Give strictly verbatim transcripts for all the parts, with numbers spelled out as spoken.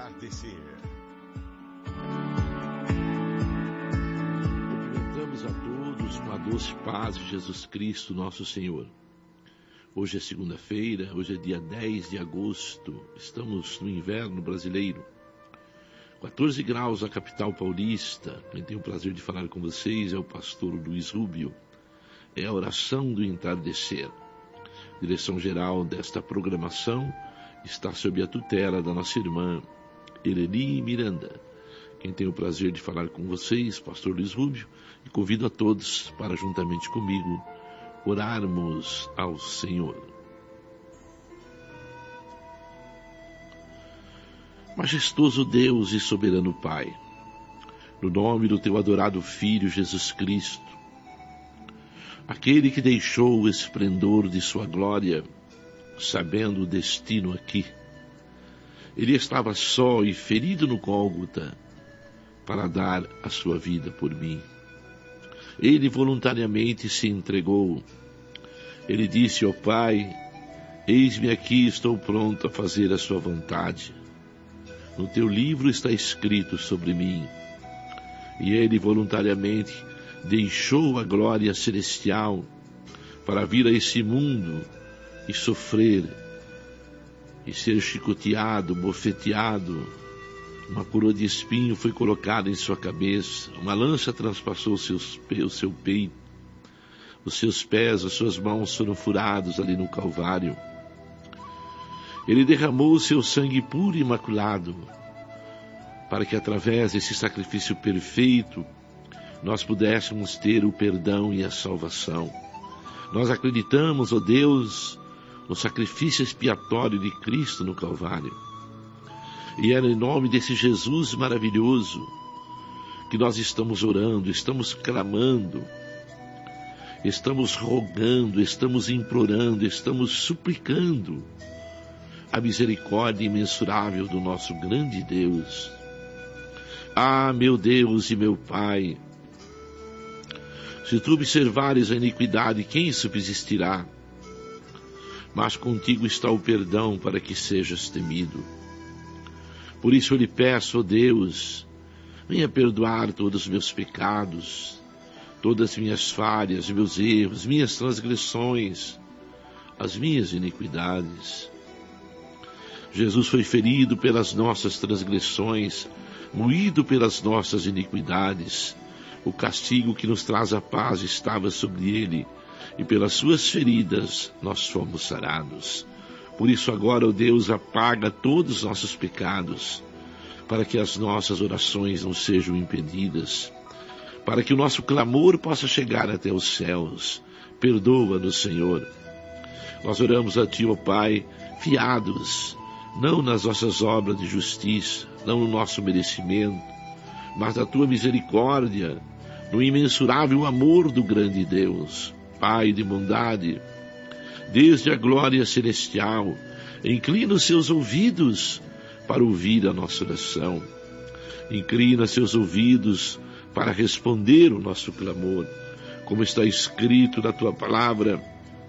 entardecer. Cumprimentamos a todos com a doce paz de Jesus Cristo, nosso Senhor. Hoje é segunda-feira, hoje é dia dez de agosto, estamos no inverno brasileiro. quatorze graus na capital paulista. Quem tem o prazer de falar com vocês é o pastor Luiz Rubio. É a oração do entardecer. Direção geral desta programação está sob a tutela da nossa irmã Eleni Miranda. Quem tem o prazer de falar com vocês, pastor Luiz Rubio, e convido a todos para, juntamente comigo, orarmos ao Senhor. Majestoso Deus e soberano Pai, no nome do teu adorado Filho Jesus Cristo, aquele que deixou o esplendor de sua glória, sabendo o destino aqui. Ele estava só e ferido no Gólgota para dar a sua vida por mim. Ele voluntariamente se entregou. Ele disse ao Pai: eis-me aqui, estou pronto a fazer a sua vontade. No teu livro está escrito sobre mim. E ele voluntariamente deixou a glória celestial para vir a esse mundo e sofrer, e ser chicoteado, bofeteado. Uma coroa de espinho foi colocada em sua cabeça, uma lança transpassou o seu, o seu peito, os seus pés, as suas mãos foram furados ali no Calvário. Ele derramou o seu sangue puro e imaculado, para que através desse sacrifício perfeito, nós pudéssemos ter o perdão e a salvação. Nós acreditamos, ó Deus, no sacrifício expiatório de Cristo no Calvário. E é em nome desse Jesus maravilhoso que nós estamos orando, estamos clamando, estamos rogando, estamos implorando, estamos suplicando a misericórdia imensurável do nosso grande Deus. Ah, meu Deus e meu Pai, se tu observares a iniquidade, quem subsistirá? Mas contigo está o perdão para que sejas temido. Por isso eu lhe peço, ó Deus, venha perdoar todos os meus pecados, todas as minhas falhas, meus erros, minhas transgressões, as minhas iniquidades. Jesus foi ferido pelas nossas transgressões, moído pelas nossas iniquidades. O castigo que nos traz a paz estava sobre ele, e pelas suas feridas nós fomos sarados. Por isso agora, ó Deus, apaga todos os nossos pecados, para que as nossas orações não sejam impedidas, para que o nosso clamor possa chegar até os céus. Perdoa-nos, Senhor. Nós oramos a Ti, ó Pai, fiados, não nas nossas obras de justiça, não no nosso merecimento, mas da Tua misericórdia, no imensurável amor do grande Deus. Pai de bondade, desde a glória celestial, inclina os seus ouvidos para ouvir a nossa oração. Inclina seus ouvidos para responder o nosso clamor, como está escrito na Tua palavra,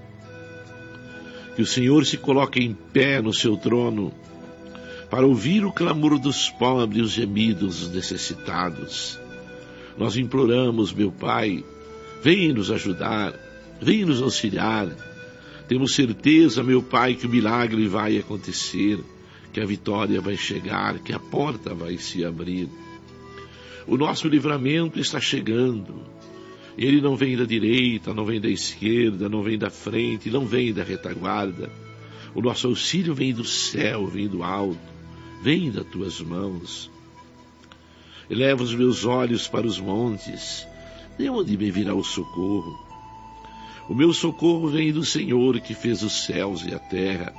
que o Senhor se coloque em pé no seu trono para ouvir o clamor dos pobres e os gemidos dos necessitados. Nós imploramos, meu Pai, venha nos ajudar, venha nos auxiliar. Temos certeza, meu Pai, que o milagre vai acontecer, que a vitória vai chegar, que a porta vai se abrir. O nosso livramento está chegando. Ele não vem da direita, não vem da esquerda, não vem da frente, não vem da retaguarda. O nosso auxílio vem do céu, vem do alto, vem das Tuas mãos. Eleva os meus olhos para os montes, de onde me virá o socorro? O meu socorro vem do Senhor, que fez os céus e a terra.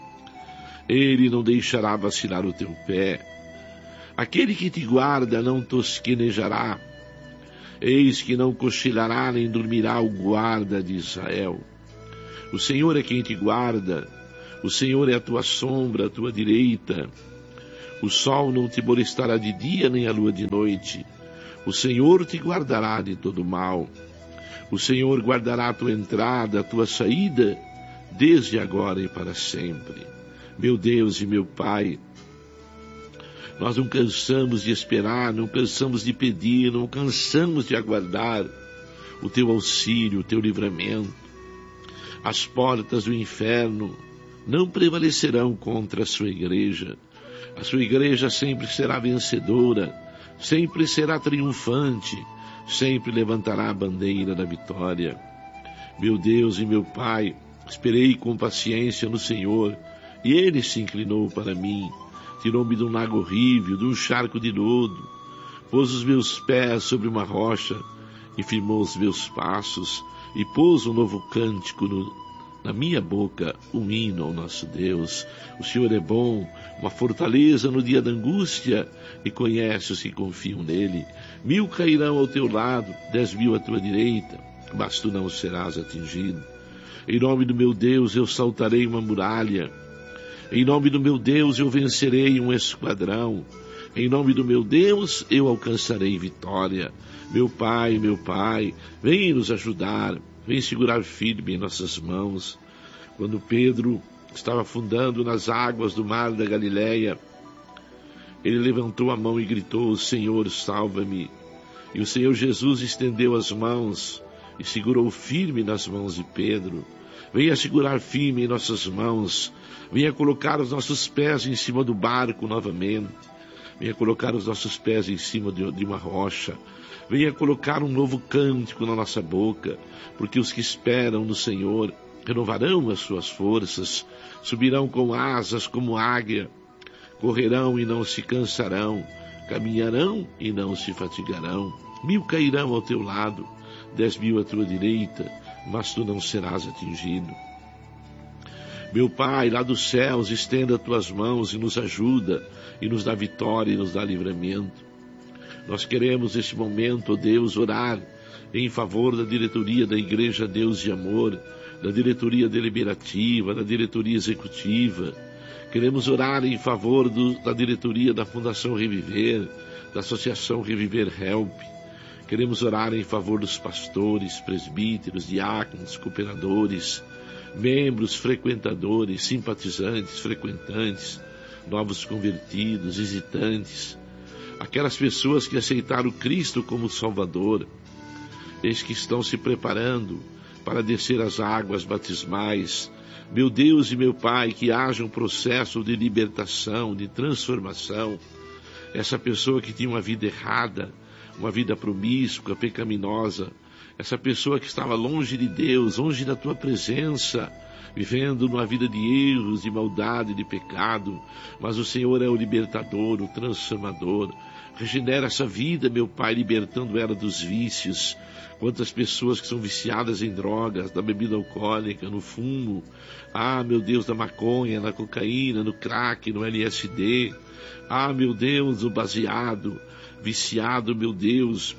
Ele não deixará vacilar o teu pé. Aquele que te guarda não tosquenejará. Eis que não cochilará nem dormirá o guarda de Israel. O Senhor é quem te guarda. O Senhor é a tua sombra, a tua direita. O sol não te molestará de dia, nem a lua de noite. O Senhor te guardará de todo mal. O Senhor guardará a tua entrada, a tua saída, desde agora e para sempre. Meu Deus e meu Pai, Nós não cansamos de esperar, não cansamos de pedir, não cansamos de aguardar o teu auxílio, o teu livramento. As portas do inferno não prevalecerão contra a sua igreja. A sua igreja sempre será vencedora, sempre será triunfante, sempre levantará a bandeira da vitória. Meu Deus e meu Pai, esperei com paciência no Senhor, e Ele se inclinou para mim, tirou-me de um lago horrível, de um charco de lodo, pôs os meus pés sobre uma rocha, e firmou os meus passos, e pôs um novo cântico no, na minha boca, um hino ao nosso Deus. O Senhor é bom, uma fortaleza no dia da angústia, e conhece os que confiam nele. Mil cairão ao teu lado, dez mil à tua direita, mas tu não serás atingido. Em nome do meu Deus eu saltarei uma muralha. Em nome do meu Deus eu vencerei um esquadrão. Em nome do meu Deus eu alcançarei vitória. Meu Pai, meu Pai, vem nos ajudar, vem segurar firme em nossas mãos. Quando Pedro estava afundando nas águas do mar da Galileia, ele levantou a mão e gritou: Senhor, salva-me. E o Senhor Jesus estendeu as mãos e segurou firme nas mãos de Pedro. Venha segurar firme em nossas mãos. Venha colocar os nossos pés em cima do barco novamente. Venha colocar os nossos pés em cima de, de uma rocha. Venha colocar um novo cântico na nossa boca, porque os que esperam no Senhor renovarão as suas forças, subirão com asas como águia, correrão e não se cansarão, caminharão e não se fatigarão. Mil cairão ao teu lado, dez mil à tua direita, mas tu não serás atingido. Meu Pai, lá dos céus, estenda as tuas mãos e nos ajuda, e nos dá vitória e nos dá livramento. Nós queremos neste momento, ó Deus, orar em favor da diretoria da Igreja Deus de Amor, da diretoria deliberativa, da diretoria executiva. Queremos orar em favor do, da diretoria da Fundação Reviver, da Associação Reviver Help. Queremos orar em favor dos pastores, presbíteros, diáconos, cooperadores, membros, frequentadores, simpatizantes, frequentantes, novos convertidos, visitantes, aquelas pessoas que aceitaram Cristo como Salvador, eis que estão se preparando para descer as águas batismais. Meu Deus e meu Pai, que haja um processo de libertação, de transformação. Essa pessoa que tinha uma vida errada, uma vida promíscua, pecaminosa, essa pessoa que estava longe de Deus, longe da tua presença, vivendo numa vida de erros, de maldade, de pecado, mas o Senhor é o libertador, o transformador. Regenera essa vida, meu Pai, libertando ela dos vícios. Quantas pessoas que são viciadas em drogas, da bebida alcoólica, no fumo, ah, meu Deus, da maconha, na cocaína, no crack, no L S D, ah, meu Deus, o baseado, viciado, meu Deus,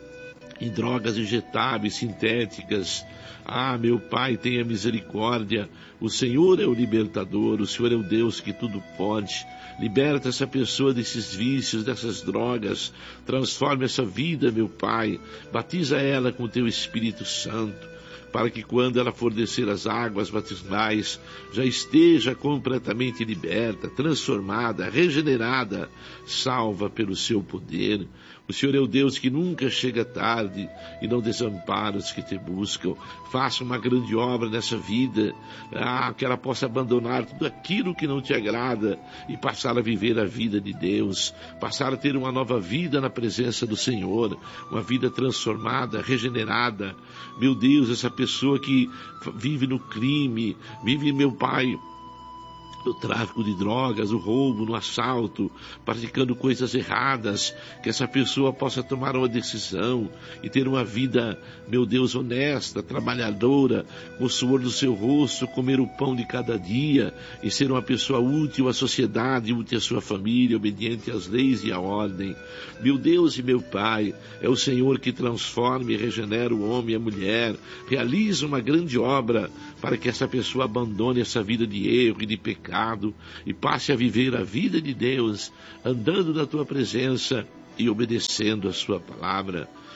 em drogas injetáveis, sintéticas. Ah, meu Pai, tenha misericórdia. O Senhor é o libertador, o Senhor é o Deus que tudo pode. Liberta essa pessoa desses vícios, dessas drogas. Transforma essa vida, meu Pai. Batiza ela com o teu Espírito Santo, para que quando ela for descer as águas batismais, já esteja completamente liberta, transformada, regenerada, salva pelo seu poder. O Senhor é o Deus que nunca chega tarde e não desampara os que te buscam. Faça uma grande obra nessa vida, ah, que ela possa abandonar tudo aquilo que não te agrada e passar a viver a vida de Deus, passar a ter uma nova vida na presença do Senhor, uma vida transformada, regenerada. Meu Deus, essa pessoa que vive no crime, vive, meu Pai, no tráfico de drogas, no roubo, no assalto, praticando coisas erradas, que essa pessoa possa tomar uma decisão e ter uma vida, meu Deus, honesta, trabalhadora, com o suor do seu rosto, comer o pão de cada dia e ser uma pessoa útil à sociedade, útil à sua família, obediente às leis e à ordem. Meu Deus e meu Pai, é o Senhor que transforma e regenera o homem e a mulher, realiza uma grande obra para que essa pessoa abandone essa vida de erro e de pecado e passe a viver a vida de Deus, andando na tua presença e obedecendo a sua palavra.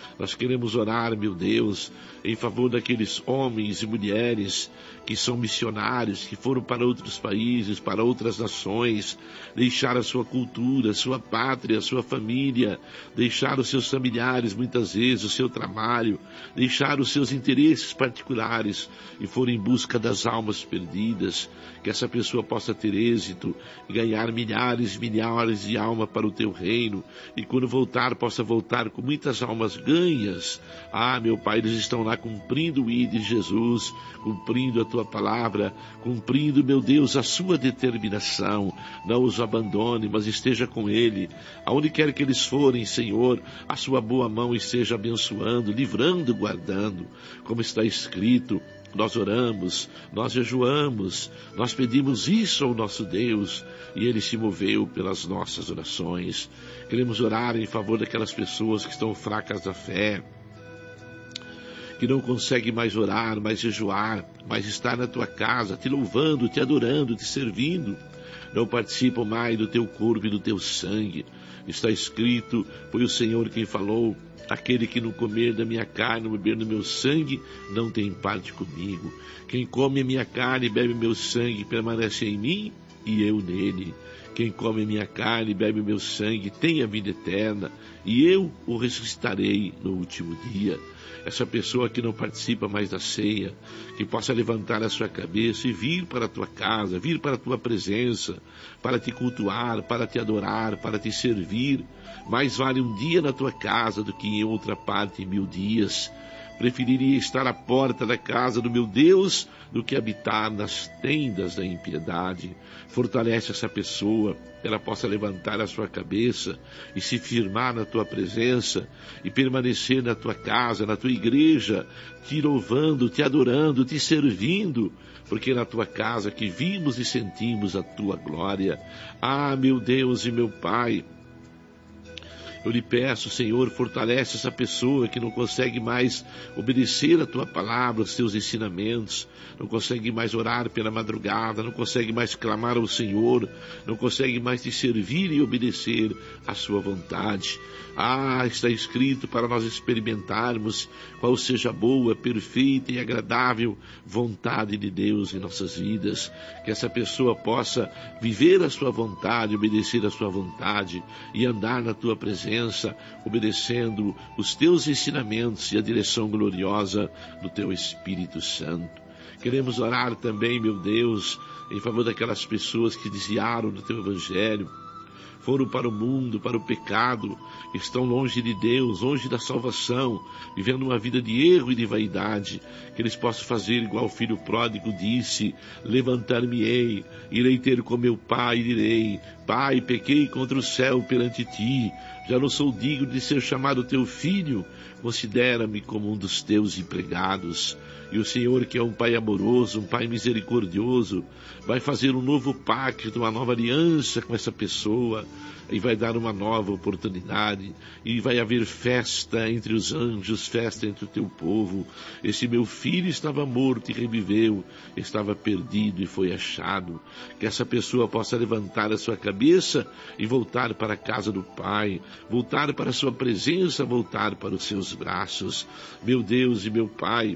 Nós queremos orar, meu Deus, em favor daqueles homens e mulheres que são missionários, que foram para outros países, para outras nações, deixaram a sua cultura, a sua pátria, a sua família, deixaram os seus familiares, muitas vezes, o seu trabalho, deixaram os seus interesses particulares e foram em busca das almas perdidas. Que essa pessoa possa ter êxito e ganhar milhares e milhares de almas para o teu reino, e quando voltar, possa voltar com muitas almas ganhas. Ah, meu Pai, eles estão lá cumprindo o I D de Jesus, cumprindo a tua palavra, cumprindo, meu Deus, a sua determinação. Não os abandone, mas esteja com ele. Aonde quer que eles forem, Senhor, a sua boa mão esteja abençoando, livrando, guardando, como está escrito. Nós oramos, nós jejuamos, nós pedimos isso ao nosso Deus e Ele se moveu pelas nossas orações. Queremos orar em favor daquelas pessoas que estão fracas da fé, que não conseguem mais orar, mais jejuar, mais estar na tua casa, te louvando, te adorando, te servindo. Não participam mais do teu corpo e do teu sangue. Está escrito, foi o Senhor quem falou: aquele que não comer da minha carne, não beber do meu sangue, não tem parte comigo. Quem come a minha carne e bebe meu sangue, permanece em mim e eu nele. Quem come a minha carne e bebe o meu sangue tem a vida eterna, e eu o ressuscitarei no último dia. Essa pessoa que não participa mais da ceia, que possa levantar a sua cabeça e vir para a tua casa, vir para a tua presença, para te cultuar, para te adorar, para te servir. Mais vale um dia na tua casa do que em outra parte mil dias. Preferiria estar à porta da casa do meu Deus do que habitar nas tendas da impiedade. Fortalece essa pessoa, que ela possa levantar a sua cabeça e se firmar na tua presença e permanecer na tua casa, na tua igreja, te louvando, te adorando, te servindo, porque é na tua casa que vimos e sentimos a tua glória. Ah, meu Deus e meu Pai, eu lhe peço, Senhor, fortalece essa pessoa que não consegue mais obedecer a tua palavra, os teus ensinamentos, não consegue mais orar pela madrugada, não consegue mais clamar ao Senhor, não consegue mais te servir e obedecer à sua vontade. Ah, está escrito para nós experimentarmos qual seja a boa, perfeita e agradável vontade de Deus em nossas vidas. Que essa pessoa possa viver a sua vontade, obedecer a sua vontade e andar na tua presença, obedecendo os teus ensinamentos e a direção gloriosa do teu Espírito Santo. Queremos orar também, meu Deus, em favor daquelas pessoas que desviaram do teu Evangelho, foram para o mundo, para o pecado, estão longe de Deus, longe da salvação, vivendo uma vida de erro e de vaidade. Que eles possam fazer igual o filho pródigo disse: levantar-me-ei, irei ter com meu pai e direi: Pai, pequei contra o céu perante ti, já não sou digno de ser chamado teu filho, considera-me como um dos teus empregados. E o Senhor, que é um Pai amoroso, um Pai misericordioso, vai fazer um novo pacto, uma nova aliança com essa pessoa, e vai dar uma nova oportunidade, e vai haver festa entre os anjos, festa entre o teu povo. Esse meu filho estava morto e reviveu, estava perdido e foi achado. Que essa pessoa possa levantar a sua cabeça e voltar para a casa do Pai, voltar para a sua presença, voltar para os seus braços. Meu Deus e meu Pai,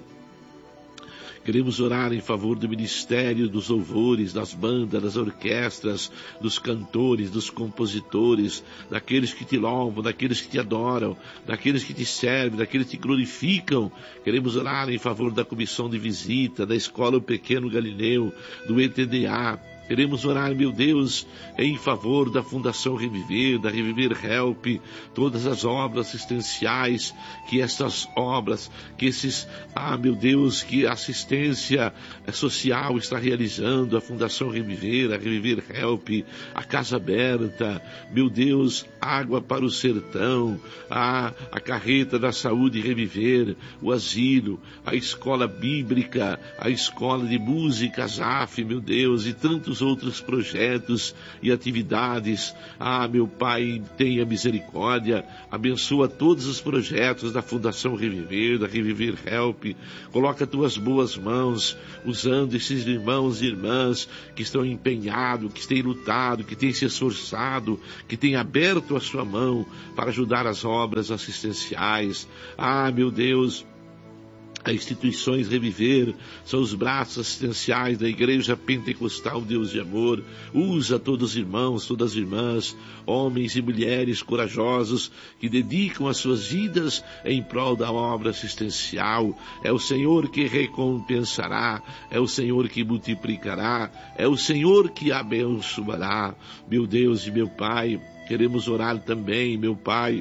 queremos orar em favor do ministério dos louvores, das bandas, das orquestras, dos cantores, dos compositores, daqueles que te louvam, daqueles que te adoram, daqueles que te servem, daqueles que te glorificam. Queremos orar em favor da comissão de visita, da escola O Pequeno Galileu, do E T D A. Queremos orar, meu Deus, em favor da Fundação Reviver, da Reviver Help, todas as obras assistenciais, que essas obras, que esses, ah, meu Deus, que a assistência social está realizando, a Fundação Reviver, a Reviver Help, a Casa Aberta, meu Deus, Água para o Sertão, a, a Carreta da Saúde Reviver, o Asilo, a Escola Bíblica, a Escola de Música, A S A F, meu Deus, e tantos tantos outros projetos e atividades. Ah, meu Pai, tenha misericórdia, abençoa todos os projetos da Fundação Reviver, da Reviver Help, coloca tuas boas mãos, usando esses irmãos e irmãs que estão empenhados, que têm lutado, que têm se esforçado, que têm aberto a sua mão para ajudar as obras assistenciais. Ah, meu Deus, as instituições Reviver são os braços assistenciais da Igreja Pentecostal Deus de Amor. Usa todos os irmãos, todas as irmãs, homens e mulheres corajosos que dedicam as suas vidas em prol da obra assistencial. É o Senhor que recompensará, é o Senhor que multiplicará, é o Senhor que abençoará. Meu Deus e meu Pai, queremos orar também, meu Pai,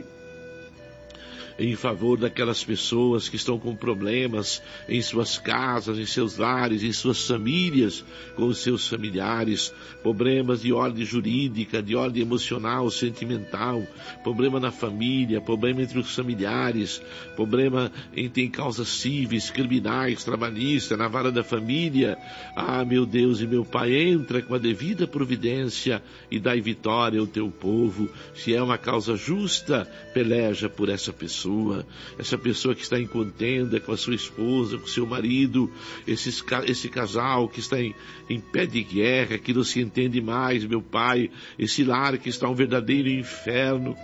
em favor daquelas pessoas que estão com problemas em suas casas, em seus lares, em suas famílias, com os seus familiares, problemas de ordem jurídica, de ordem emocional, sentimental, problema na família, problema entre os familiares, problema em causas cíveis, criminais, trabalhistas, na vara da família. Ah, meu Deus e meu Pai, entra com a devida providência e dai vitória ao teu povo. Se é uma causa justa, peleja por essa pessoa. Essa pessoa que está em contenda com a sua esposa, com o seu marido, esses, esse casal que está em, em pé de guerra, que não se entende mais, meu Pai, esse lar que está um verdadeiro inferno.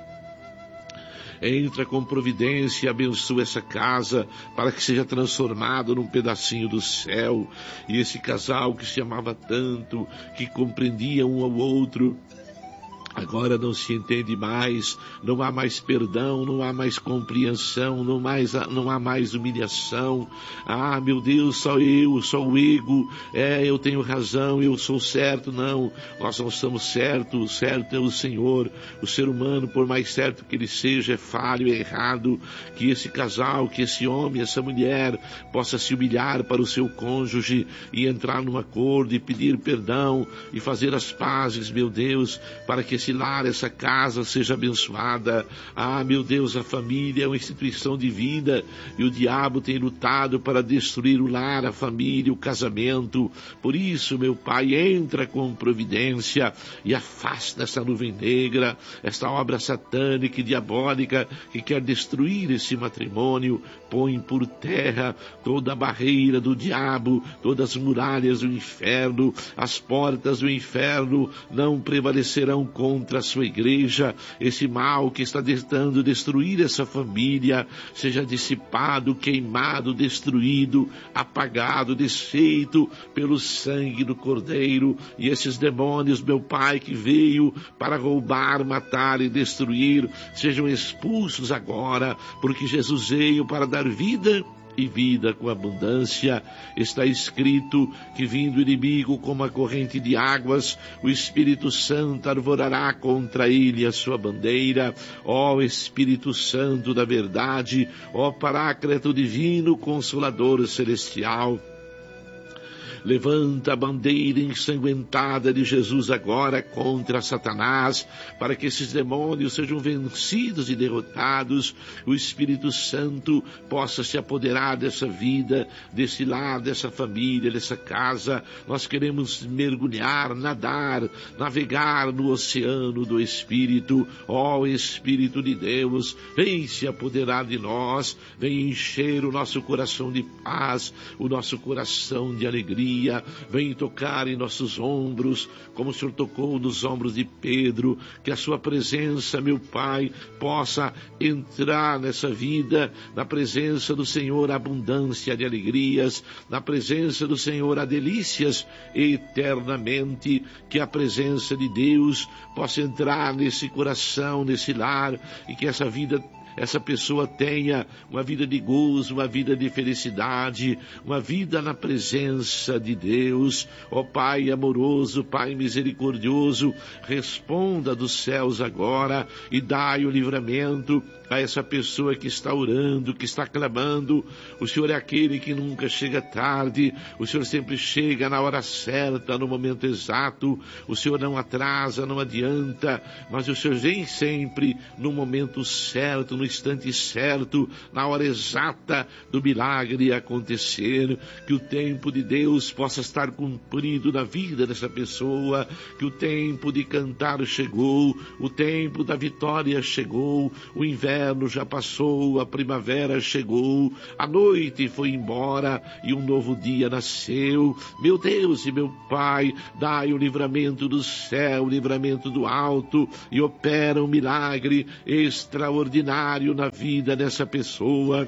Entra com providência, abençoa essa casa para que seja transformado num pedacinho do céu. E esse casal que se amava tanto, que compreendia um ao outro, agora não se entende mais, não há mais perdão, não há mais compreensão, não, mais, não há mais humilhação. Ah, meu Deus, só eu, só o ego, é, eu tenho razão, eu sou certo. Não, nós não somos certos, o certo é o Senhor. O ser humano, por mais certo que ele seja, é falho, é errado. Que esse casal, que esse homem, essa mulher possa se humilhar para o seu cônjuge e entrar num acordo e pedir perdão e fazer as pazes, meu Deus, para que esse lar, essa casa seja abençoada. Ah, meu Deus, a família é uma instituição de vida e o diabo tem lutado para destruir o lar, a família, o casamento. Por isso, meu Pai, entra com providência e afasta essa nuvem negra, esta obra satânica e diabólica que quer destruir esse matrimônio. Põe por terra toda a barreira do diabo, todas as muralhas do inferno. As portas do inferno não prevalecerão contra contra a sua igreja. Esse mal que está tentando destruir essa família seja dissipado, queimado, destruído, apagado, desfeito pelo sangue do Cordeiro. E esses demônios, meu Pai, que veio para roubar, matar e destruir, sejam expulsos agora, porque Jesus veio para dar vida e vida com abundância. Está escrito que, vindo o inimigo como a corrente de águas, o Espírito Santo arvorará contra ele a sua bandeira. Ó Espírito Santo da verdade, ó Paráclito divino, Consolador celestial, levanta a bandeira ensanguentada de Jesus agora contra Satanás, para que esses demônios sejam vencidos e derrotados. O Espírito Santo possa se apoderar dessa vida, desse lar, dessa família, dessa casa. Nós queremos mergulhar, nadar, navegar no oceano do Espírito. Ó Espírito de Deus, vem se apoderar de nós, vem encher o nosso coração de paz, o nosso coração de alegria. Vem tocar em nossos ombros, como o Senhor tocou nos ombros de Pedro. Que a sua presença, meu Pai, possa entrar nessa vida. Na presença do Senhor, abundância de alegrias. Na presença do Senhor, há delícias eternamente. Que a presença de Deus possa entrar nesse coração, nesse lar, e que essa vida, essa pessoa tenha uma vida de gozo, uma vida de felicidade, uma vida na presença de Deus. Ó Pai amoroso, Pai misericordioso, responda dos céus agora e dai o livramento a essa pessoa que está orando, que está clamando. O Senhor é aquele que nunca chega tarde, o Senhor sempre chega na hora certa, no momento exato. O Senhor não atrasa, não adianta, mas o Senhor vem sempre no momento certo, no instante certo, na hora exata do milagre acontecer, que o tempo de Deus possa estar cumprido na vida dessa pessoa, que o tempo de cantar chegou, o tempo da vitória chegou, o inverno já passou, a primavera chegou, a noite foi embora e um novo dia nasceu. Meu Deus e meu Pai, dai o livramento do céu, o livramento do alto, e opera um milagre extraordinário na vida dessa pessoa.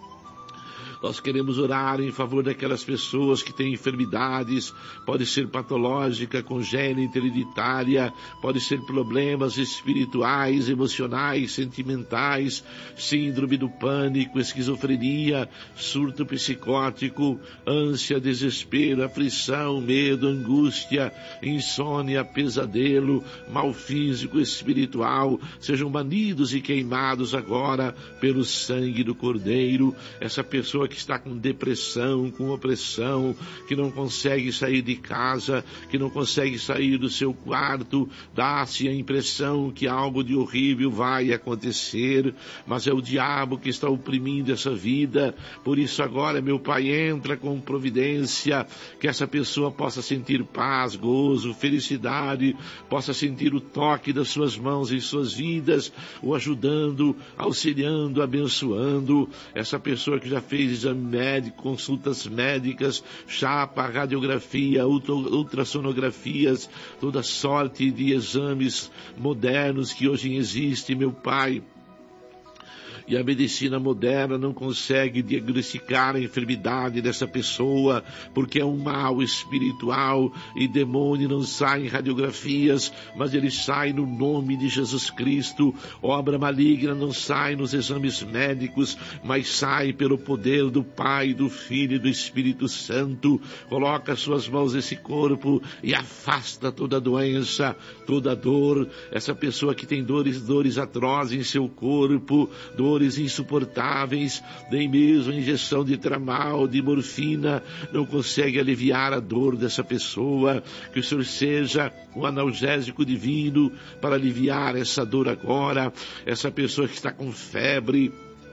Nós queremos orar em favor daquelas pessoas que têm enfermidades, pode ser patológica, congênita, hereditária, pode ser problemas espirituais, emocionais, sentimentais, síndrome do pânico, esquizofrenia, surto psicótico, ânsia, desespero, aflição, medo, angústia, insônia, pesadelo, mal físico, espiritual, sejam banidos e queimados agora pelo sangue do Cordeiro. Essa pessoa que está com depressão, com opressão, que não consegue sair de casa, que não consegue sair do seu quarto, dá-se a impressão que algo de horrível vai acontecer, mas é o diabo que está oprimindo essa vida. Por isso agora, meu Pai, entra com providência, que essa pessoa possa sentir paz, gozo, felicidade, possa sentir o toque das suas mãos em suas vidas, o ajudando, auxiliando, abençoando. Essa pessoa que já fez exame médico, consultas médicas, chapa, radiografia, ultrassonografias, toda sorte de exames modernos que hoje existem, meu Pai. E a medicina moderna não consegue diagnosticar a enfermidade dessa pessoa, porque é um mal espiritual, e demônio não sai em radiografias, mas ele sai no nome de Jesus Cristo. Obra maligna não sai nos exames médicos, mas sai pelo poder do Pai, do Filho e do Espírito Santo. Coloca suas mãos nesse corpo e afasta toda doença, toda dor. Essa pessoa que tem dores, dores atrozes em seu corpo, dores insuportáveis, nem mesmo a injeção de tramal, de morfina, não consegue aliviar a dor dessa pessoa. Que o Senhor seja um analgésico divino para aliviar essa dor agora. Essa pessoa que está com febre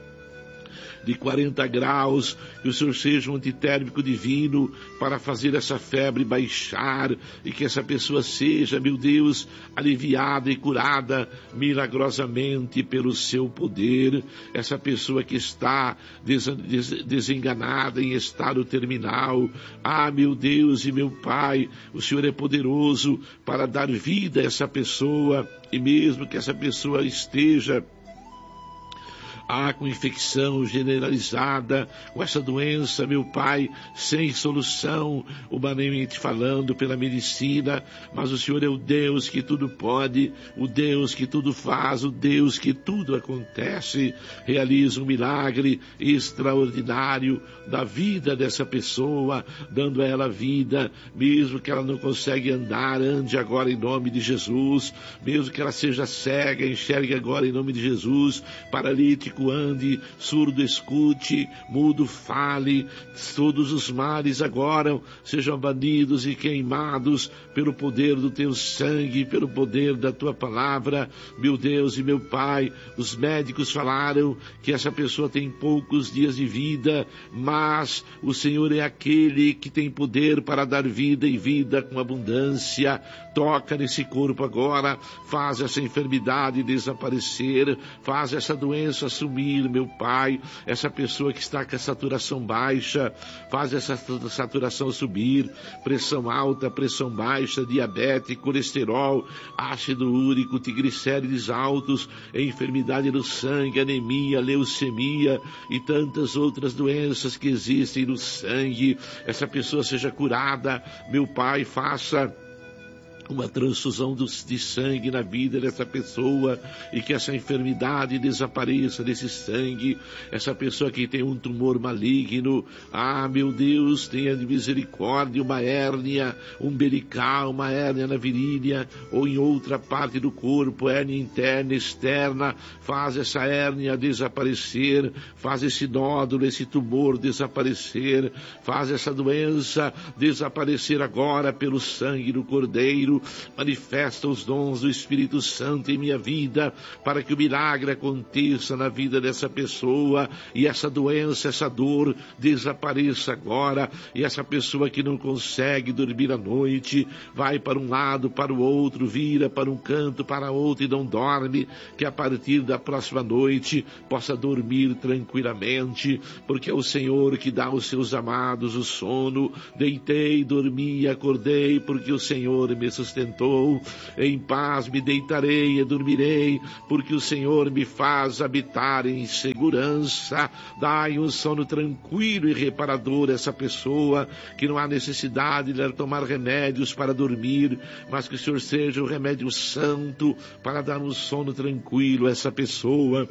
de quarenta graus, que o Senhor seja um antitérmico divino para fazer essa febre baixar, e que essa pessoa seja, meu Deus, aliviada e curada milagrosamente pelo seu poder. Essa pessoa que está desenganada em estado terminal, ah, meu Deus e meu Pai, o Senhor é poderoso para dar vida a essa pessoa, e mesmo que essa pessoa esteja Ah, com infecção generalizada, com essa doença, meu Pai, sem solução, humanamente falando, pela medicina, mas o Senhor é o Deus que tudo pode, o Deus que tudo faz, o Deus que tudo acontece. Realiza um milagre extraordinário da vida dessa pessoa, dando a ela vida, mesmo que ela não consegue andar, ande agora em nome de Jesus, mesmo que ela seja cega, enxergue agora em nome de Jesus, paralítico ande, surdo escute, mudo fale, todos os males agora sejam banidos e queimados pelo poder do teu sangue, pelo poder da tua palavra, meu Deus e meu Pai. Os médicos falaram que essa pessoa tem poucos dias de vida, mas o Senhor é aquele que tem poder para dar vida e vida com abundância. Toca nesse corpo agora, faz essa enfermidade desaparecer, faz essa doença sumir, meu Pai. Essa pessoa que está com a saturação baixa, faz essa saturação subir, pressão alta, pressão baixa, diabetes, colesterol, ácido úrico, triglicérides altos, enfermidade do sangue, anemia, leucemia e tantas outras doenças que existem no sangue. Essa pessoa seja curada, meu Pai, faça uma transfusão de sangue na vida dessa pessoa, e que essa enfermidade desapareça desse sangue. Essa pessoa que tem um tumor maligno, ah, meu Deus, tenha de misericórdia, uma hérnia umbilical, uma hérnia na virilha ou em outra parte do corpo, hérnia interna, externa, faz essa hérnia desaparecer, faz esse nódulo, esse tumor desaparecer, faz essa doença desaparecer agora pelo sangue do Cordeiro. milagreiro. Manifesta os dons do Espírito Santo em minha vida, para que o milagre aconteça na vida dessa pessoa, e essa doença, essa dor desapareça agora, e essa pessoa que não consegue dormir à noite, vai para um lado, para o outro, vira para um canto, para outro e não dorme, que a partir da próxima noite possa dormir tranquilamente, porque é o Senhor que dá aos seus amados o sono. Deitei, dormi, acordei, porque o Senhor me sustentou. Em paz me deitarei e dormirei, porque o Senhor me faz habitar em segurança. Dai um sono tranquilo e reparador a essa pessoa, que não há necessidade de tomar remédios para dormir, mas que o Senhor seja o remédio santo para dar um sono tranquilo a essa pessoa.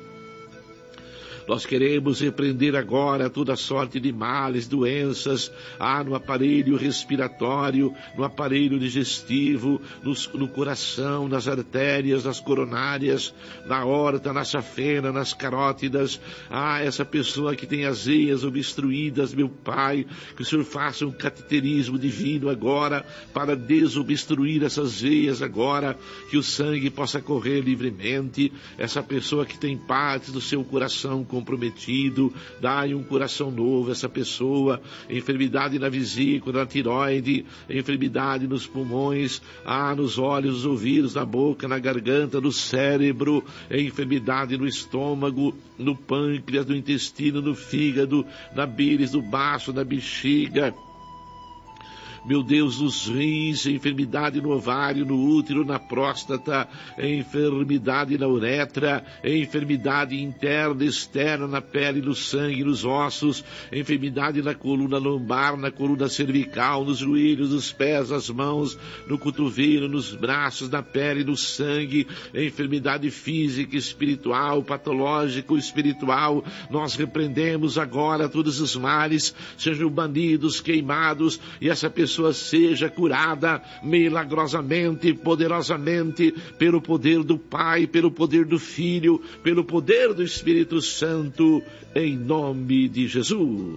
Nós queremos repreender agora toda sorte de males, doenças, ah, no aparelho respiratório, no aparelho digestivo, no, no coração, nas artérias, nas coronárias, na aorta, na safena, nas carótidas. Ah, essa pessoa que tem as veias obstruídas, meu Pai, que o Senhor faça um cateterismo divino agora, para desobstruir essas veias agora, que o sangue possa correr livremente. Essa pessoa que tem partes do seu coração comprometido, dai um coração novo a essa pessoa. Enfermidade na vesícula, na tiroide, enfermidade nos pulmões, ah, nos olhos, nos ouvidos, na boca, na garganta, no cérebro, enfermidade no estômago, no pâncreas, no intestino, no fígado, na bílis, no baço, na bexiga. Meu Deus, nos rins, enfermidade no ovário, no útero, na próstata, enfermidade na uretra, enfermidade interna, externa, na pele, no sangue, nos ossos, enfermidade na coluna lombar, na coluna cervical, nos joelhos, nos pés, nas mãos, no cotovelo, nos braços, na pele, no sangue, enfermidade física, espiritual, patológica, espiritual. Nós repreendemos agora todos os males, sejam banidos, queimados, e essa pessoa seja curada milagrosamente, poderosamente, pelo poder do Pai, pelo poder do Filho, pelo poder do Espírito Santo, em nome de Jesus.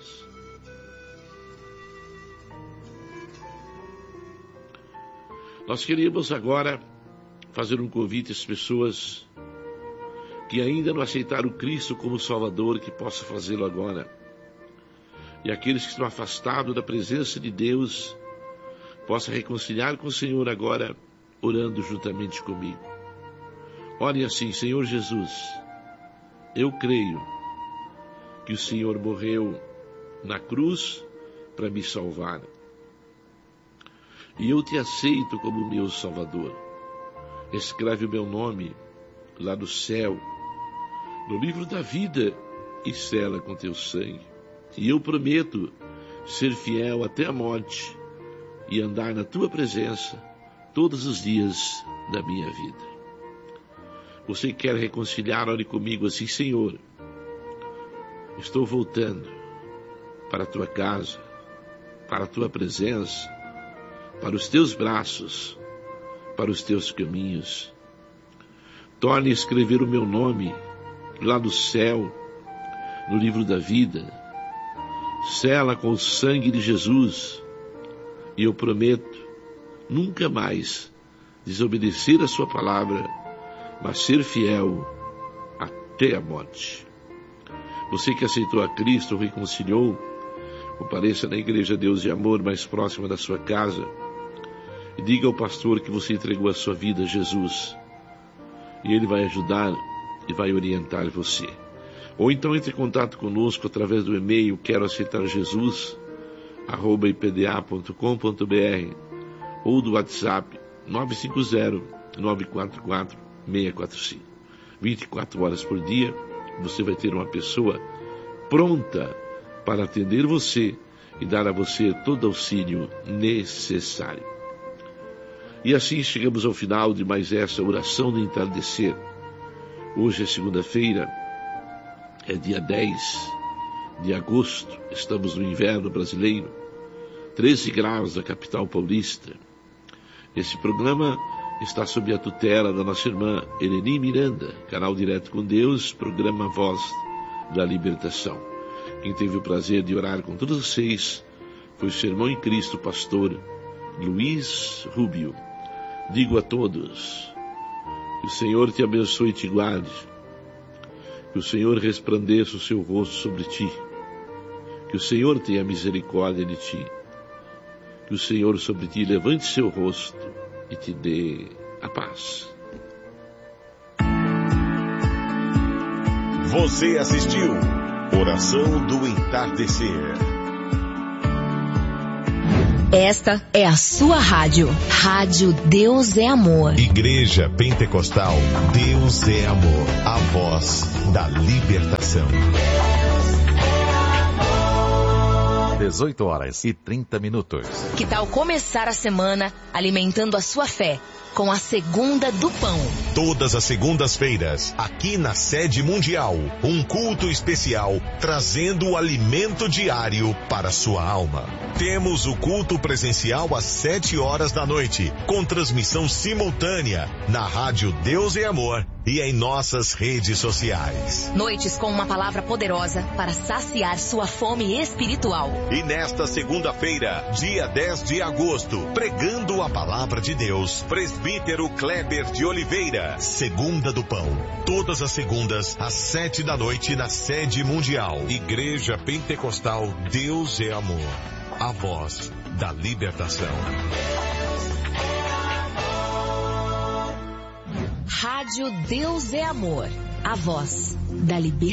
Nós queríamos agora fazer um convite às pessoas que ainda não aceitaram Cristo como Salvador, que possa fazê-lo agora. E aqueles que estão afastados da presença de Deus, possam reconciliar com o Senhor agora, orando juntamente comigo. Ore assim: Senhor Jesus, eu creio que o Senhor morreu na cruz para me salvar. E eu te aceito como meu Salvador. Escreve o meu nome lá no céu, no livro da vida, e sela com teu sangue. E eu prometo ser fiel até a morte e andar na tua presença todos os dias da minha vida. Você quer reconciliar? Ore comigo assim: Senhor, estou voltando para a tua casa, para a tua presença, para os teus braços, para os teus caminhos. Torne a escrever o meu nome lá no céu, no livro da vida. Sela com o sangue de Jesus, e eu prometo nunca mais desobedecer a sua palavra, mas ser fiel até a morte. Você que aceitou a Cristo, reconciliou, compareça na Igreja Deus de Amor mais próxima da sua casa e diga ao pastor que você entregou a sua vida a Jesus, e ele vai ajudar e vai orientar você. Ou então entre em contato conosco através do e-mail quero aceitar Jesus arroba i p d a ponto com ponto b r ou do WhatsApp nove cinco zero, nove quatro quatro, seis quatro cinco. vinte e quatro horas por dia você vai ter uma pessoa pronta para atender você e dar a você todo o auxílio necessário. E assim chegamos ao final de mais essa oração do entardecer. Hoje é segunda-feira, é dia dez de agosto, estamos no inverno brasileiro, treze graus da capital paulista. Esse programa está sob a tutela da nossa irmã Eleni Miranda, canal Direto com Deus, programa Voz da Libertação. Quem teve o prazer de orar com todos vocês foi o seu irmão em Cristo, pastor Luiz Rubio. digo a todos, que o Senhor te abençoe e te guarde, que o Senhor resplandeça o seu rosto sobre ti, que o Senhor tenha misericórdia de ti, que o Senhor sobre ti levante seu rosto e te dê a paz. Você assistiu Oração do Entardecer. Esta é a sua rádio. Rádio Deus é Amor. Igreja Pentecostal Deus é Amor. A voz da libertação. dezoito horas e trinta minutos. Que tal começar a semana alimentando a sua fé com a Segunda do Pão? Todas as segundas-feiras, aqui na sede mundial, um culto especial trazendo o alimento diário para sua alma. Temos o culto presencial às sete horas da noite, com transmissão simultânea na rádio Deus é Amor e em nossas redes sociais. Noites com uma palavra poderosa para saciar sua fome espiritual. E nesta segunda-feira, dia dez de agosto, pregando a palavra de Deus, presbítero Kleber de Oliveira, Segunda do Pão. Todas as segundas, às sete da noite, na sede mundial. Igreja Pentecostal Deus é Amor. A voz da libertação. Rádio Deus é Amor. A voz da libertação.